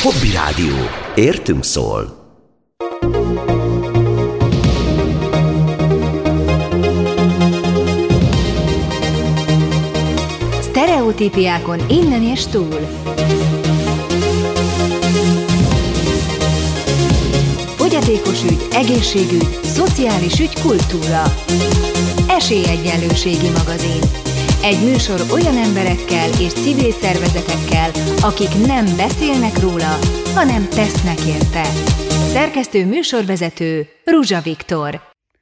Hobby Rádió. Értünk szól. Sztereotípiákon innen és túl. Fogyatékos ügy, egészségügy, szociális ügy, kultúra. Esélyegyenlőségi magazin. Egy műsor olyan emberekkel és civil szervezetekkel, akik nem beszélnek róla, hanem tesznek érte. Szerkesztő műsorvezető Ruzsa Viktor.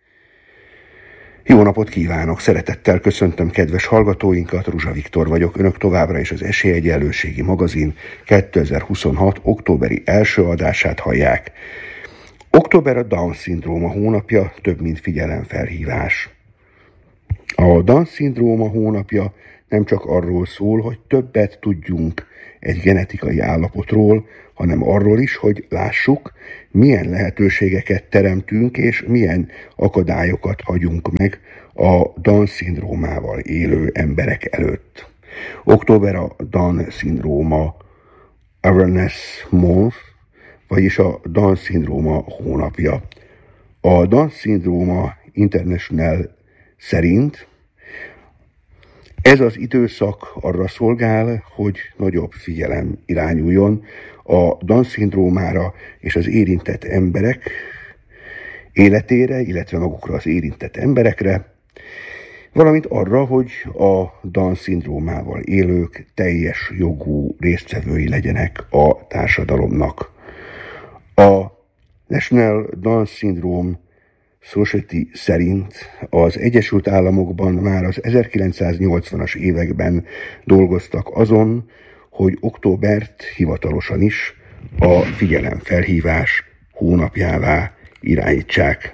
Jó napot kívánok! Szeretettel köszöntöm kedves hallgatóinkat, Ruzsa Viktor vagyok. Önök továbbra is az Esélyegyenlőségi magazin 2026. októberi első adását hallják. Október a Down-szindróma hónapja, több mint figyelemfelhívás. A Down-szindróma hónapja nem csak arról szól, hogy többet tudjunk egy genetikai állapotról, hanem arról is, hogy lássuk, milyen lehetőségeket teremtünk, és milyen akadályokat hagyunk meg a Down-szindrómával élő emberek előtt. Október a Down-szindróma Awareness Month, vagyis a Down-szindróma hónapja. A Down-szindróma International szerint ez az időszak arra szolgál, hogy nagyobb figyelem irányuljon a Down-szindrómára és az érintett emberek életére, illetve magukra az érintett emberekre, valamint arra, hogy a Down-szindrómával élők teljes jogú résztvevői legyenek a társadalomnak. A National Down Syndrome Society szerint az Egyesült Államokban már az 1980-as években dolgoztak azon, hogy októbert hivatalosan is a figyelemfelhívás hónapjává irányítsák.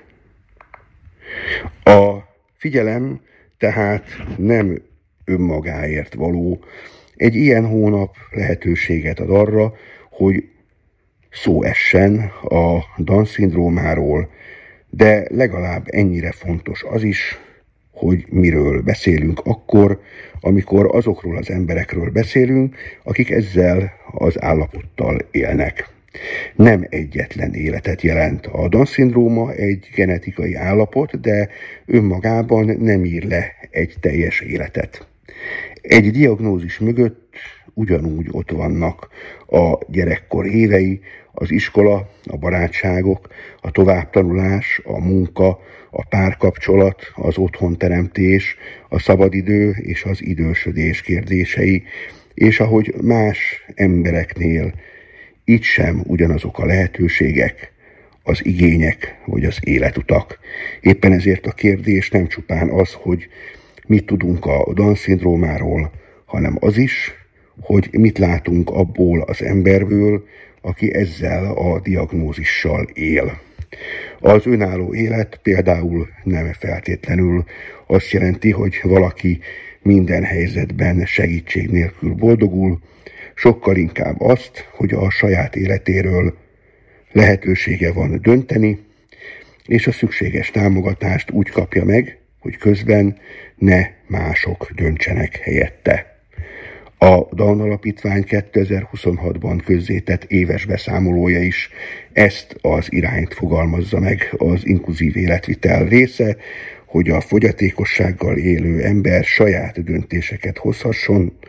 A figyelem tehát nem önmagáért való. Egy ilyen hónap lehetőséget ad arra, hogy szó essen a Down-szindrómáról, de legalább ennyire fontos az is, hogy miről beszélünk akkor, amikor azokról az emberekről beszélünk, akik ezzel az állapottal élnek. Nem egyetlen életet jelent. A Down-szindróma egy genetikai állapot, de önmagában nem ír le egy teljes életet. Egy diagnózis mögött ugyanúgy ott vannak a gyerekkor évei, az iskola, a barátságok, a továbbtanulás, a munka, a párkapcsolat, az otthonteremtés, a szabadidő és az idősödés kérdései, és ahogy más embereknél, itt sem ugyanazok a lehetőségek, az igények vagy az életutak. Éppen ezért a kérdés nem csupán az, hogy mit tudunk a Down-szindrómáról, hanem az is, hogy mit látunk abból az emberből, aki ezzel a diagnózissal él. Az önálló élet például nem feltétlenül azt jelenti, hogy valaki minden helyzetben segítség nélkül boldogul, sokkal inkább azt, hogy a saját életéről lehetősége van dönteni, és a szükséges támogatást úgy kapja meg, hogy közben ne mások döntsenek helyette. A Down Alapítvány 2026-ban közzétett éves beszámolója is ezt az irányt fogalmazza meg. Az inkluzív életvitel része, hogy a fogyatékossággal élő ember saját döntéseket hozhasson,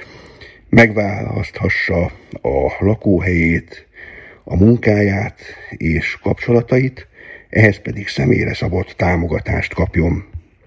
megválaszthassa a lakóhelyét, a munkáját és kapcsolatait, ehhez pedig személyre szabott támogatást kapjon.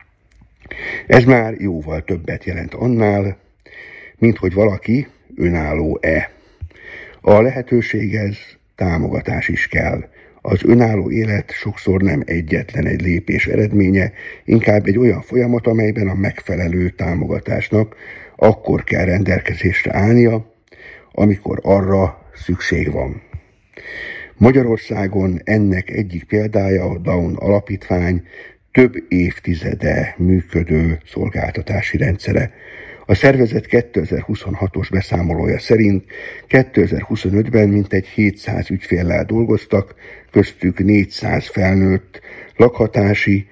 Ez már jóval többet jelent annál, mint hogy valaki önálló-e. A lehetőséghez támogatás is kell. Az önálló élet sokszor nem egyetlen egy lépés eredménye, inkább egy olyan folyamat, amelyben a megfelelő támogatásnak akkor kell rendelkezésre állnia, amikor arra szükség van. Magyarországon ennek egyik példája a Down Alapítvány több évtizede működő szolgáltatási rendszere. A szervezet 2026-os beszámolója szerint 2025-ben mintegy 700 ügyféllel dolgoztak, köztük 400 felnőtt lakhatási,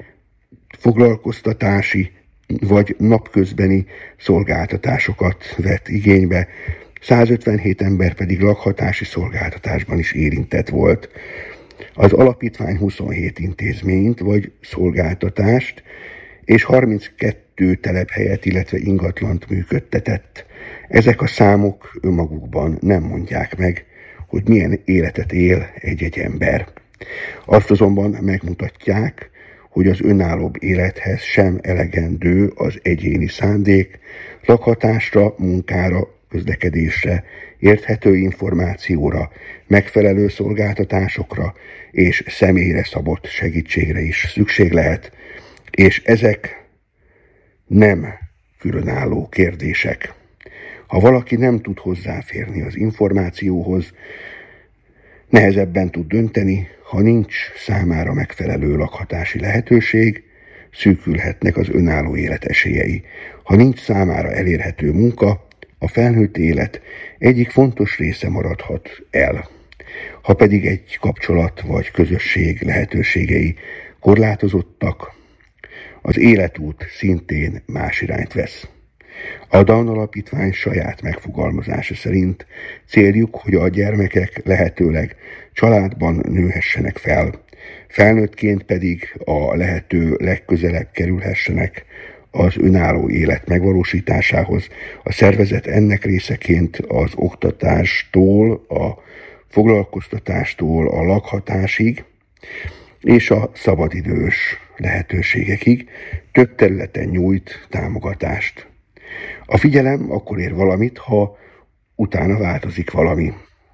foglalkoztatási vagy napközbeni szolgáltatásokat vett igénybe, 157 ember pedig lakhatási szolgáltatásban is érintett volt. Az alapítvány 27 intézményt vagy szolgáltatást és 32 telephelyet, illetve ingatlant működtetett. Ezek a számok önmagukban nem mondják meg, hogy milyen életet él egy-egy ember. Azt azonban megmutatják, hogy az önállóbb élethez sem elegendő az egyéni szándék, lakhatásra, munkára, közlekedésre, érthető információra, megfelelő szolgáltatásokra és személyre szabott segítségre is szükség lehet, és ezek nem különálló kérdések. Ha valaki nem tud hozzáférni az információhoz, nehezebben tud dönteni, ha nincs számára megfelelő lakhatási lehetőség, szűkülhetnek az önálló élet esélyei. Ha nincs számára elérhető munka, a felnőtt élet egyik fontos része maradhat el. Ha pedig egy kapcsolat vagy közösség lehetőségei korlátozottak, az életút szintén más irányt vesz. A Down Alapítvány saját megfogalmazása szerint céljuk, hogy a gyermekek lehetőleg családban nőhessenek fel, felnőttként pedig a lehető legközelebb kerülhessenek az önálló élet megvalósításához. A szervezet ennek részeként az oktatástól, a foglalkoztatástól a lakhatásig és a szabadidős lehetőségekig több területen nyújt támogatást. A figyelem akkor ér valamit, ha utána változik valami.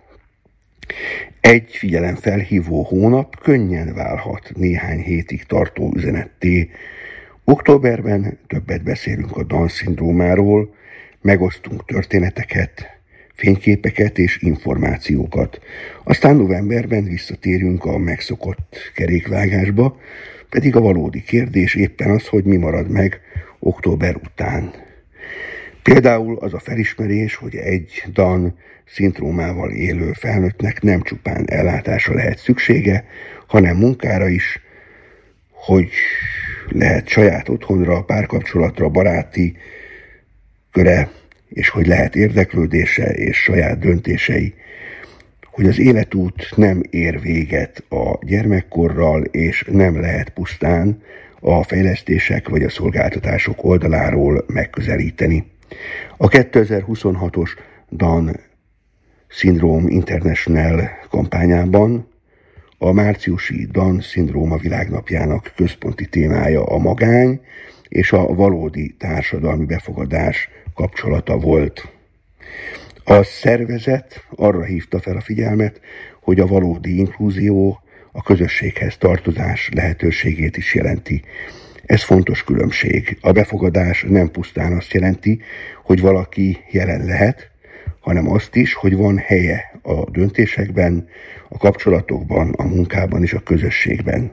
Egy figyelemfelhívó hónap könnyen válhat néhány hétig tartó üzenetté. Októberben többet beszélünk a Down-szindrómáról, megosztunk történeteket, fényképeket és információkat. Aztán novemberben visszatérünk a megszokott kerékvágásba, pedig a valódi kérdés éppen az, hogy mi marad meg október után. Például az a felismerés, hogy egy Down-szindrómával élő felnőttnek nem csupán ellátásra lehet szüksége, hanem munkára is, hogy lehet saját otthonra, párkapcsolatra, baráti köre, és hogy lehet érdeklődése és saját döntései, hogy az életút nem ér véget a gyermekkorral, és nem lehet pusztán a fejlesztések vagy a szolgáltatások oldaláról megközelíteni. A 2026-os Down Syndrome International kampányában a márciusi Down-szindróma világnapjának központi témája a magány és a valódi társadalmi befogadás kapcsolata volt. A szervezet arra hívta fel a figyelmet, hogy a valódi inklúzió a közösséghez tartozás lehetőségét is jelenti. Ez fontos különbség. A befogadás nem pusztán azt jelenti, hogy valaki jelen lehet, hanem azt is, hogy van helye a döntésekben, a kapcsolatokban, a munkában és a közösségben.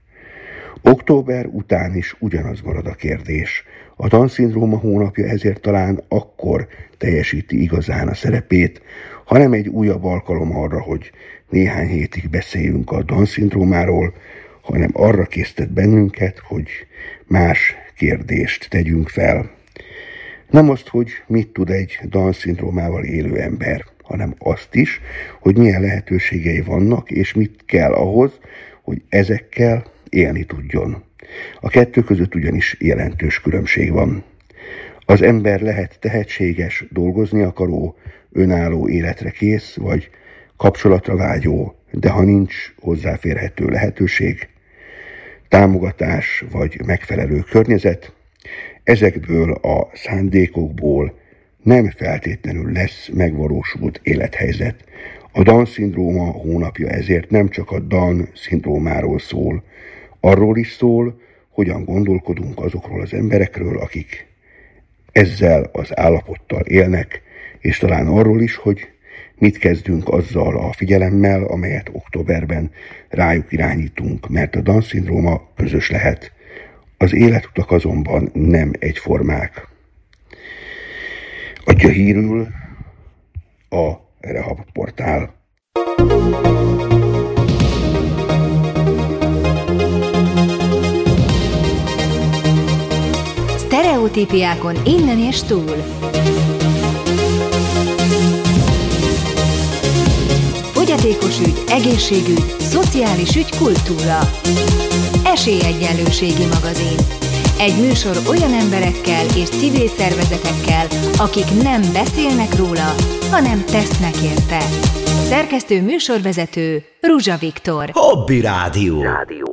Október után is ugyanaz marad a kérdés. A Down-szindróma hónapja ezért talán akkor teljesíti igazán a szerepét, hanem egy újabb alkalom arra, hogy néhány hétig beszéljünk a Down-szindrómáról, hanem arra késztet bennünket, hogy más kérdést tegyünk fel. Nem azt, hogy mit tud egy Down-szindrómával élő ember, hanem azt is, hogy milyen lehetőségei vannak, és mit kell ahhoz, hogy ezekkel élni tudjon. A kettő között ugyanis jelentős különbség van. Az ember lehet tehetséges, dolgozni akaró, önálló életre kész, vagy kapcsolatra vágyó, de ha nincs hozzáférhető lehetőség, támogatás vagy megfelelő környezet, ezekből a szándékokból nem feltétlenül lesz megvalósult élethelyzet. A Down-szindróma hónapja ezért nem csak a Down-szindrómáról szól, arról is szól, hogyan gondolkodunk azokról az emberekről, akik ezzel az állapottal élnek, és talán arról is, hogy mit kezdünk azzal a figyelemmel, amelyet októberben rájuk irányítunk, mert a Down-szindróma közös lehet. Az életutak azonban nem egyformák. Adja hírül a Rehab portál. Sztereotípiákon innen és túl. fogyatékos ügy, egészségügy, szociális ügy, kultúra. Esélyegyenlőségi magazin. Egy műsor olyan emberekkel és civil szervezetekkel, akik nem beszélnek róla, hanem tesznek érte. Szerkesztő műsorvezető Ruzsa Viktor. Hobby Rádió.